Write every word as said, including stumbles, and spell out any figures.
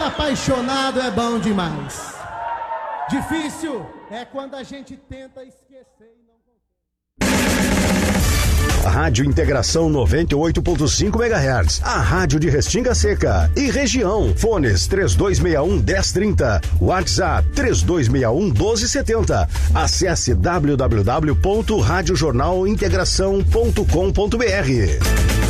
Amar apaixonado é bom demais. Difícil é quando a gente tenta esquecer e não consegue. Rádio Integração noventa e oito ponto cinco megahertz. A rádio de Restinga Seca e região. Fones três dois seis um, um zero três zero. WhatsApp três dois seis um, um dois sete zero. Acesse w w w ponto rádio jornal integração ponto com ponto b r.